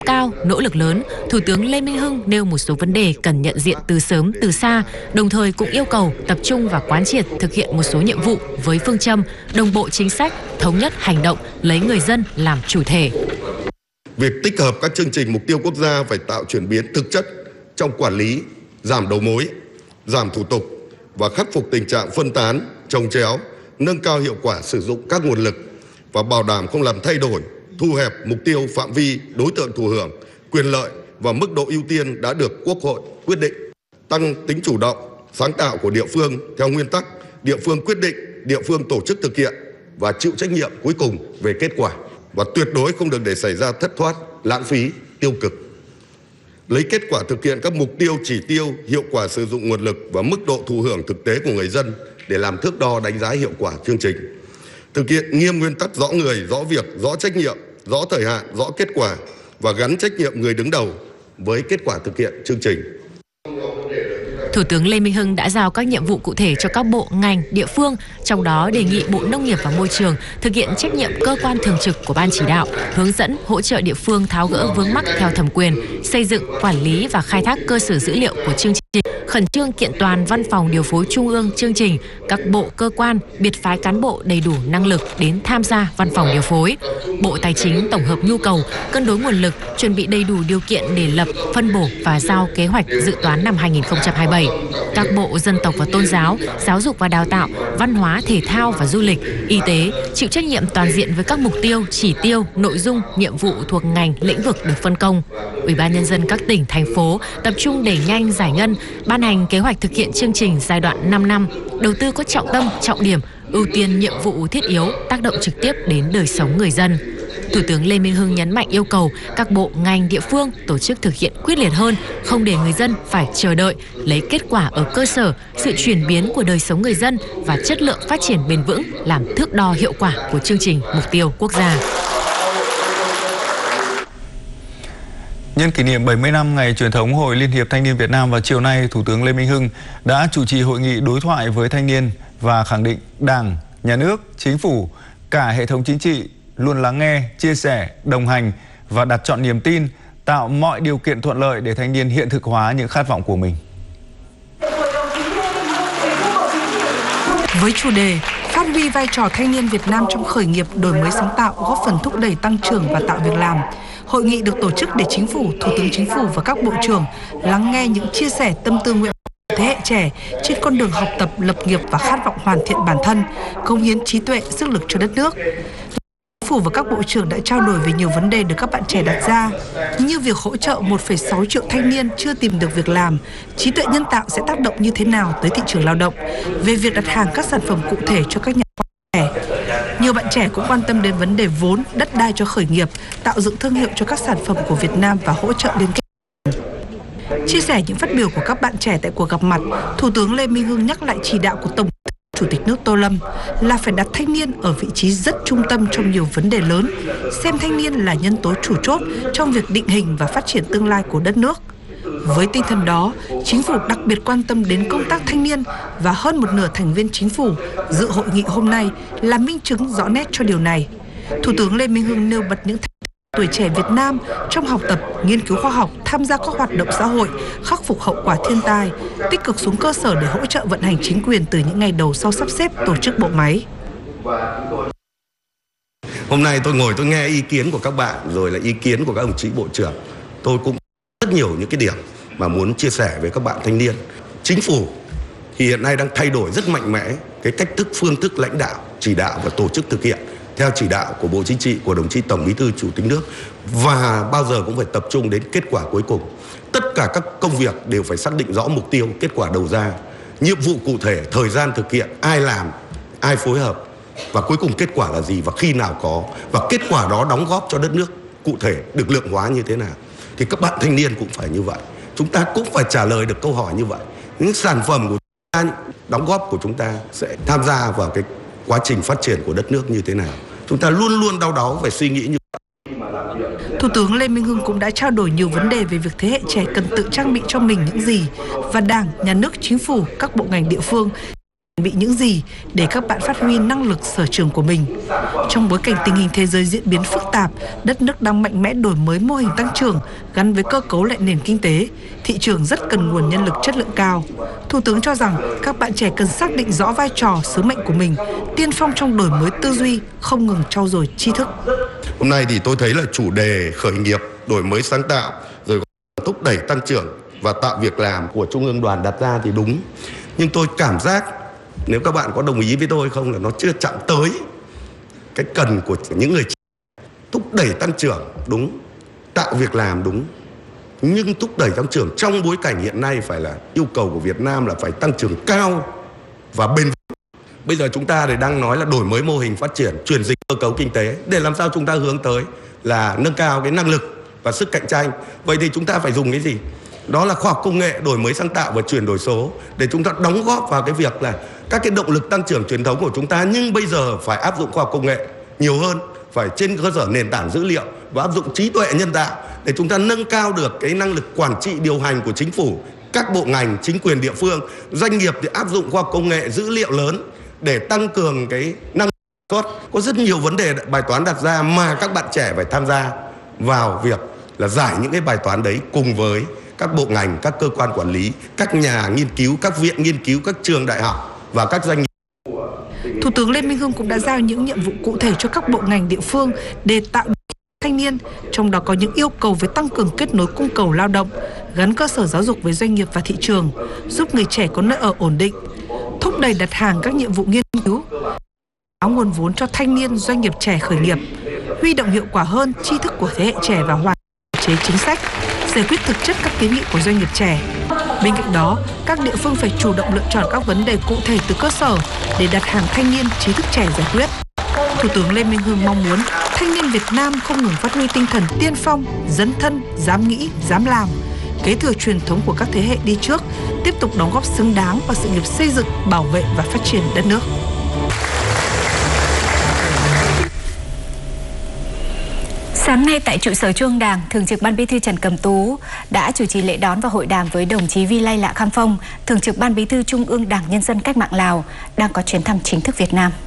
cao, nỗ lực lớn, Thủ tướng Lê Minh Hưng nêu một số vấn đề cần nhận diện từ sớm từ xa, đồng thời cũng yêu cầu tập trung và quán triệt thực hiện một số nhiệm vụ với phương châm đồng bộ chính sách, thống nhất hành động, lấy người dân làm chủ thể. Việc tích hợp các chương trình mục tiêu quốc gia phải tạo chuyển biến thực chất trong quản lý, giảm đầu mối, giảm thủ tục và khắc phục tình trạng phân tán, chồng chéo, nâng cao hiệu quả sử dụng các nguồn lực và bảo đảm không làm thay đổi, thu hẹp mục tiêu phạm vi đối tượng thụ hưởng, quyền lợi và mức độ ưu tiên đã được Quốc hội quyết định, tăng tính chủ động, sáng tạo của địa phương theo nguyên tắc địa phương quyết định, địa phương tổ chức thực hiện và chịu trách nhiệm cuối cùng về kết quả, và tuyệt đối không được để xảy ra thất thoát, lãng phí, tiêu cực. Lấy kết quả thực hiện các mục tiêu, chỉ tiêu, hiệu quả sử dụng nguồn lực và mức độ thụ hưởng thực tế của người dân để làm thước đo đánh giá hiệu quả chương trình. Thực hiện nghiêm nguyên tắc rõ người, rõ việc, rõ trách nhiệm, rõ thời hạn, rõ kết quả và gắn trách nhiệm người đứng đầu với kết quả thực hiện chương trình. Thủ tướng Lê Minh Hưng đã giao các nhiệm vụ cụ thể cho các bộ, ngành, địa phương, trong đó đề nghị Bộ Nông nghiệp và Môi trường thực hiện trách nhiệm cơ quan thường trực của Ban chỉ đạo, hướng dẫn, hỗ trợ địa phương tháo gỡ vướng mắc theo thẩm quyền, xây dựng, quản lý và khai thác cơ sở dữ liệu của chương trình, khẩn trương kiện toàn Văn phòng điều phối Trung ương chương trình, các bộ, cơ quan, biệt phái cán bộ đầy đủ năng lực đến tham gia Văn phòng điều phối. Bộ Tài chính tổng hợp nhu cầu, cân đối nguồn lực, chuẩn bị đầy đủ điều kiện để lập, phân bổ và giao kế hoạch dự toán năm 2027. Các bộ Dân tộc và Tôn giáo, Giáo dục và Đào tạo, Văn hóa, Thể thao và Du lịch, Y tế chịu trách nhiệm toàn diện với các mục tiêu, chỉ tiêu, nội dung, nhiệm vụ thuộc ngành, lĩnh vực được phân công. Ủy ban Nhân dân các tỉnh, thành phố tập trung đẩy nhanh giải ngân, ban hành kế hoạch thực hiện chương trình giai đoạn 5 năm, đầu tư có trọng tâm, trọng điểm, ưu tiên nhiệm vụ thiết yếu, tác động trực tiếp đến đời sống người dân. Thủ tướng Lê Minh Hưng nhấn mạnh yêu cầu các bộ, ngành, địa phương tổ chức thực hiện quyết liệt hơn, không để người dân phải chờ đợi, lấy kết quả ở cơ sở, sự chuyển biến của đời sống người dân và chất lượng phát triển bền vững làm thước đo hiệu quả của chương trình mục tiêu quốc gia. Nhân kỷ niệm 70 năm ngày truyền thống Hội Liên hiệp Thanh niên Việt Nam vào chiều nay, Thủ tướng Lê Minh Hưng đã chủ trì hội nghị đối thoại với thanh niên và khẳng định Đảng, Nhà nước, Chính phủ, cả hệ thống chính trị luôn lắng nghe, chia sẻ, đồng hành và đặt trọn niềm tin, tạo mọi điều kiện thuận lợi để thanh niên hiện thực hóa những khát vọng của mình. Với chủ đề phát huy vai trò thanh niên Việt Nam trong khởi nghiệp, đổi mới sáng tạo, góp phần thúc đẩy tăng trưởng và tạo việc làm, hội nghị được tổ chức để Chính phủ, Thủ tướng Chính phủ và các bộ trưởng lắng nghe những chia sẻ tâm tư nguyện vọng thế hệ trẻ trên con đường học tập, lập nghiệp và khát vọng hoàn thiện bản thân, cống hiến trí tuệ, sức lực cho đất nước. Chính phủ và các bộ trưởng đã trao đổi về nhiều vấn đề được các bạn trẻ đặt ra, như việc hỗ trợ 1,6 triệu thanh niên chưa tìm được việc làm, trí tuệ nhân tạo sẽ tác động như thế nào tới thị trường lao động, về việc đặt hàng các sản phẩm cụ thể cho các nhà khoa học trẻ. Nhiều bạn trẻ cũng quan tâm đến vấn đề vốn, đất đai cho khởi nghiệp, tạo dựng thương hiệu cho các sản phẩm của Việt Nam và hỗ trợ liên kết. Chia sẻ những phát biểu của các bạn trẻ tại cuộc gặp mặt, Thủ tướng Lê Minh Hưng nhắc lại chỉ đạo của Tổng Chủ tịch nước Tô Lâm là phải đặt thanh niên ở vị trí rất trung tâm trong nhiều vấn đề lớn, xem thanh niên là nhân tố chủ chốt trong việc định hình và phát triển tương lai của đất nước. Với tinh thần đó, Chính phủ đặc biệt quan tâm đến công tác thanh niên và hơn một nửa thành viên Chính phủ dự hội nghị hôm nay là minh chứng rõ nét cho điều này. Thủ tướng Lê Minh Hưng nêu bật những tuổi trẻ Việt Nam trong học tập, nghiên cứu khoa học, tham gia các hoạt động xã hội, khắc phục hậu quả thiên tai, tích cực xuống cơ sở để hỗ trợ vận hành chính quyền từ những ngày đầu sau sắp xếp tổ chức bộ máy. Hôm nay tôi ngồi tôi nghe ý kiến của các bạn rồi là ý kiến của các đồng chí bộ trưởng. Tôi cũng rất nhiều những cái điểm mà muốn chia sẻ với các bạn thanh niên. Chính phủ thì hiện nay đang thay đổi rất mạnh mẽ cái cách thức, phương thức lãnh đạo, chỉ đạo và tổ chức thực hiện theo chỉ đạo của Bộ Chính trị, của đồng chí Tổng Bí thư Chủ tịch nước, và bao giờ cũng phải tập trung đến kết quả cuối cùng. Tất cả các công việc đều phải xác định rõ mục tiêu, kết quả đầu ra, nhiệm vụ cụ thể, thời gian thực hiện, ai làm, ai phối hợp, và cuối cùng kết quả là gì và khi nào có, và kết quả đó đóng góp cho đất nước cụ thể được lượng hóa như thế nào. Thì các bạn thanh niên cũng phải như vậy. Chúng ta cũng phải trả lời được câu hỏi như vậy. Những sản phẩm của chúng ta, đóng góp của chúng ta sẽ tham gia vào cái quá trình phát triển của đất nước như thế nào. Chúng ta luôn luôn đau đáu phải suy nghĩ như vậy. Thủ tướng Lê Minh Hưng cũng đã trao đổi nhiều vấn đề về việc thế hệ trẻ cần tự trang bị cho mình những gì và Đảng, Nhà nước, Chính phủ, các bộ ngành địa phương bị những gì để các bạn phát huy năng lực sở trường của mình. Trong bối cảnh tình hình thế giới diễn biến phức tạp, đất nước đang mạnh mẽ đổi mới mô hình tăng trưởng gắn với cơ cấu lại nền kinh tế, thị trường rất cần nguồn nhân lực chất lượng cao. Thủ tướng cho rằng các bạn trẻ cần xác định rõ vai trò, sứ mệnh của mình, tiên phong trong đổi mới tư duy, không ngừng trau dồi tri thức. Hôm nay thì tôi thấy là chủ đề khởi nghiệp, đổi mới sáng tạo, rồi thúc đẩy tăng trưởng và tạo việc làm của Trung ương Đoàn đặt ra thì đúng. Nhưng tôi cảm giác nếu các bạn có đồng ý với tôi không là nó chưa chạm tới cái cần của những người trẻ. Thúc đẩy tăng trưởng đúng, tạo việc làm đúng, nhưng thúc đẩy tăng trưởng trong bối cảnh hiện nay phải là yêu cầu của Việt Nam là phải tăng trưởng cao và bền vững. Bây giờ chúng ta thì đang nói là đổi mới mô hình phát triển, chuyển dịch cơ cấu kinh tế để làm sao chúng ta hướng tới là nâng cao cái năng lực và sức cạnh tranh. Vậy thì chúng ta phải dùng cái gì? Đó là khoa học công nghệ, đổi mới sáng tạo và chuyển đổi số để chúng ta đóng góp vào cái việc là các cái động lực tăng trưởng truyền thống của chúng ta, nhưng bây giờ phải áp dụng khoa học công nghệ nhiều hơn, phải trên cơ sở nền tảng dữ liệu và áp dụng trí tuệ nhân tạo để chúng ta nâng cao được cái năng lực quản trị điều hành của chính phủ, các bộ ngành, chính quyền địa phương, doanh nghiệp để áp dụng khoa học công nghệ dữ liệu lớn để tăng cường cái năng lực sản xuất. Có rất nhiều vấn đề bài toán đặt ra mà các bạn trẻ phải tham gia vào việc là giải những cái bài toán đấy cùng với các bộ ngành, các cơ quan quản lý, các nhà nghiên cứu, các viện nghiên cứu, các trường đại học và các doanh nghiệp. Thủ tướng Lê Minh Hưng cũng đã giao những nhiệm vụ cụ thể cho các bộ ngành địa phương để tạo thanh niên, trong đó có những yêu cầu về tăng cường kết nối cung cầu lao động, gắn cơ sở giáo dục với doanh nghiệp và thị trường, giúp người trẻ có nơi ở ổn định, thúc đẩy đặt hàng các nhiệm vụ nghiên cứu, áo nguồn vốn cho thanh niên doanh nghiệp trẻ khởi nghiệp, huy động hiệu quả hơn tri thức của thế hệ trẻ và hoàn thiện chế chính sách, giải quyết thực chất các kiến nghị của doanh nghiệp trẻ. Bên cạnh đó, các địa phương phải chủ động lựa chọn các vấn đề cụ thể từ cơ sở để đặt hàng thanh niên trí thức trẻ giải quyết. Thủ tướng Lê Minh Hưng mong muốn thanh niên Việt Nam không ngừng phát huy tinh thần tiên phong, dấn thân, dám nghĩ, dám làm, kế thừa truyền thống của các thế hệ đi trước, tiếp tục đóng góp xứng đáng vào sự nghiệp xây dựng, bảo vệ và phát triển đất nước. Sáng nay tại trụ sở Trung ương Đảng, Thường trực Ban Bí thư Trần Cẩm Tú đã chủ trì lễ đón và hội đàm với đồng chí Vi Lây Lạ Kham Phong, Thường trực Ban Bí thư Trung ương Đảng Nhân dân Cách mạng Lào, đang có chuyến thăm chính thức Việt Nam.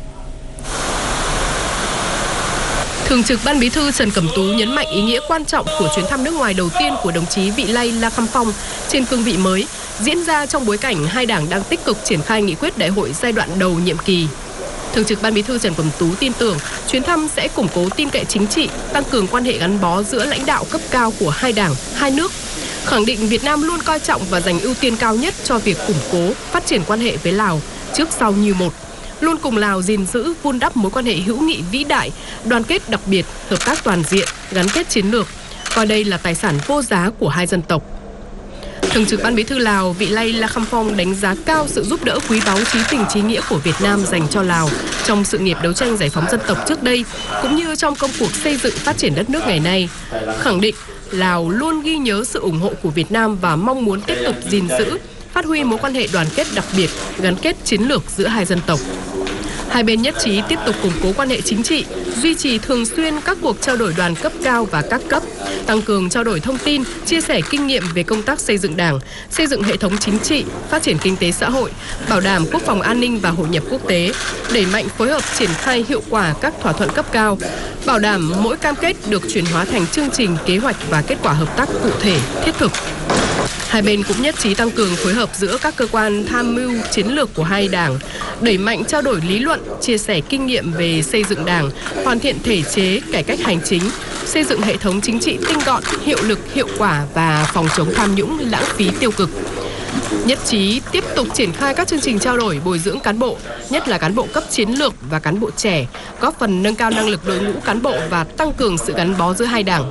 Thường trực Ban Bí thư Trần Cẩm Tú nhấn mạnh ý nghĩa quan trọng của chuyến thăm nước ngoài đầu tiên của đồng chí Vi Lây Lạ Kham Phong trên cương vị mới, diễn ra trong bối cảnh hai đảng đang tích cực triển khai nghị quyết đại hội giai đoạn đầu nhiệm kỳ. Thường trực Ban Bí thư Trần Cẩm Tú tin tưởng chuyến thăm sẽ củng cố tin cậy chính trị, tăng cường quan hệ gắn bó giữa lãnh đạo cấp cao của hai đảng, hai nước, khẳng định Việt Nam luôn coi trọng và dành ưu tiên cao nhất cho việc củng cố, phát triển quan hệ với Lào, trước sau như một, luôn cùng Lào gìn giữ, vun đắp mối quan hệ hữu nghị vĩ đại, đoàn kết đặc biệt, hợp tác toàn diện, gắn kết chiến lược, coi đây là tài sản vô giá của hai dân tộc. Thường trực Ban Bí thư Lào Vi Lây Lạ Kham Phong đánh giá cao sự giúp đỡ quý báu chí tình chí nghĩa của Việt Nam dành cho Lào trong sự nghiệp đấu tranh giải phóng dân tộc trước đây, cũng như trong công cuộc xây dựng phát triển đất nước ngày nay. Khẳng định Lào luôn ghi nhớ sự ủng hộ của Việt Nam và mong muốn tiếp tục gìn giữ, phát huy mối quan hệ đoàn kết đặc biệt, gắn kết chiến lược giữa hai dân tộc. Hai bên nhất trí tiếp tục củng cố quan hệ chính trị, duy trì thường xuyên các cuộc trao đổi đoàn cấp cao và các cấp, tăng cường trao đổi thông tin, chia sẻ kinh nghiệm về công tác xây dựng Đảng, xây dựng hệ thống chính trị, phát triển kinh tế xã hội, bảo đảm quốc phòng an ninh và hội nhập quốc tế, đẩy mạnh phối hợp triển khai hiệu quả các thỏa thuận cấp cao, bảo đảm mỗi cam kết được chuyển hóa thành chương trình, kế hoạch và kết quả hợp tác cụ thể, thiết thực. Hai bên cũng nhất trí tăng cường phối hợp giữa các cơ quan tham mưu chiến lược của hai đảng, đẩy mạnh trao đổi lý luận, chia sẻ kinh nghiệm về xây dựng Đảng, hoàn thiện thể chế, cải cách hành chính, xây dựng hệ thống chính trị tinh gọn, hiệu lực, hiệu quả và phòng chống tham nhũng, lãng phí tiêu cực. Nhất trí tiếp tục triển khai các chương trình trao đổi bồi dưỡng cán bộ, nhất là cán bộ cấp chiến lược và cán bộ trẻ, góp phần nâng cao năng lực đội ngũ cán bộ và tăng cường sự gắn bó giữa hai đảng.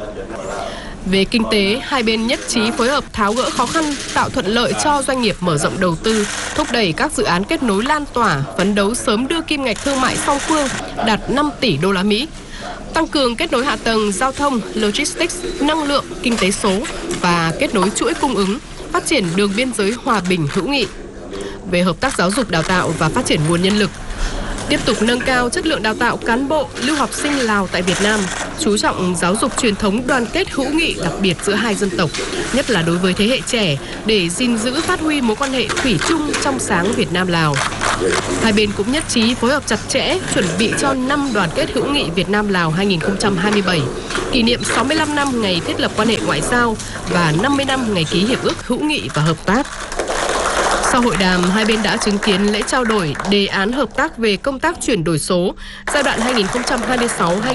Về kinh tế, hai bên nhất trí phối hợp tháo gỡ khó khăn, tạo thuận lợi cho doanh nghiệp mở rộng đầu tư, thúc đẩy các dự án kết nối lan tỏa, phấn đấu sớm đưa kim ngạch thương mại song phương đạt 5 tỷ đô la Mỹ, tăng cường kết nối hạ tầng, giao thông, logistics, năng lượng, kinh tế số và kết nối chuỗi cung ứng, phát triển đường biên giới hòa bình hữu nghị. Về hợp tác giáo dục đào tạo và phát triển nguồn nhân lực, Tiếp tục nâng cao chất lượng đào tạo cán bộ, lưu học sinh Lào tại Việt Nam, chú trọng giáo dục truyền thống đoàn kết hữu nghị đặc biệt giữa hai dân tộc, nhất là đối với thế hệ trẻ để gìn giữ phát huy mối quan hệ thủy chung trong sáng Việt Nam-Lào. Hai bên cũng nhất trí phối hợp chặt chẽ, chuẩn bị cho năm đoàn kết hữu nghị Việt Nam-Lào 2027, kỷ niệm 65 năm ngày thiết lập quan hệ ngoại giao và 50 năm ngày ký hiệp ước hữu nghị và hợp tác. Sau hội đàm, hai bên đã chứng kiến lễ trao đổi đề án hợp tác về công tác chuyển đổi số giai đoạn 2026-2030.